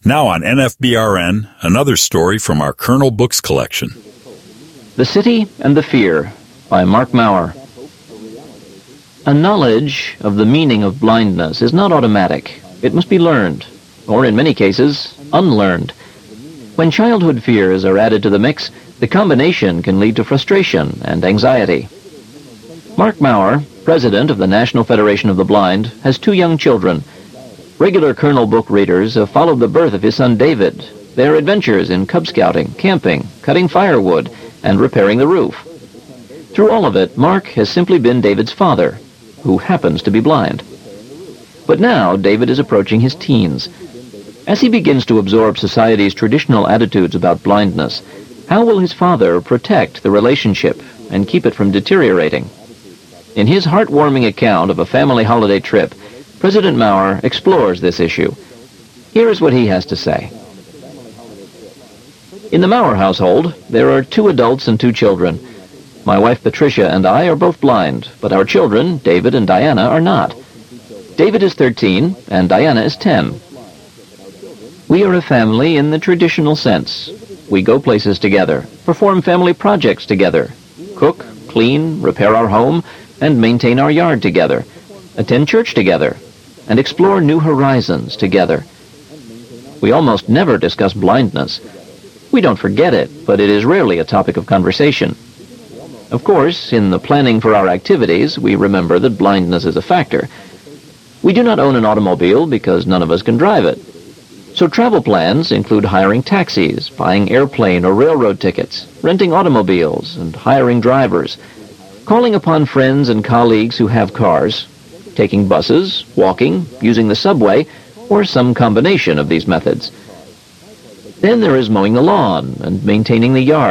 Now on NFBRN, another story from our Kernel Books collection. The City and the Fear by Mark Maurer. A knowledge of the meaning of blindness is not automatic. It must be learned, or in many cases, unlearned. When childhood fears are added to the mix, the combination can lead to frustration and anxiety. Mark Maurer, president of the National Federation of the Blind, has 2 young children. Regular Kernel book readers have followed the birth of his son David, their adventures in Cub Scouting, camping, cutting firewood, and repairing the roof. Through all of it, Mark has simply been David's father, who happens to be blind. But now David is approaching his teens. As he begins to absorb society's traditional attitudes about blindness, how will his father protect the relationship and keep it from deteriorating? In his heartwarming account of a family holiday trip, President Maurer explores this issue. Here is what he has to say. In the Maurer household, there are 2 adults and 2 children. My wife Patricia and I are both blind, but our children, David and Diana, are not. David is 13 and Diana is 10. We are a family in the traditional sense. We go places together, perform family projects together, cook, clean, repair our home, and maintain our yard together, attend church together, and explore new horizons together. We almost never discuss blindness. We don't forget it, but it is rarely a topic of conversation. Of course, in the planning for our activities, we remember that blindness is a factor. We do not own an automobile because none of us can drive it. So travel plans include hiring taxis, buying airplane or railroad tickets, renting automobiles, and hiring drivers, calling upon friends and colleagues who have cars, taking buses, walking, using the subway, or some combination of these methods. Then there is mowing the lawn and maintaining the yard.